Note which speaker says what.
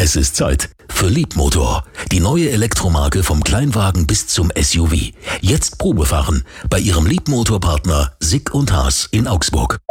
Speaker 1: Es ist Zeit für Leapmotor, die neue Elektromarke vom Kleinwagen bis zum SUV. Jetzt Probefahren bei Ihrem Leapmotor-Partner Sick & Haas in Augsburg.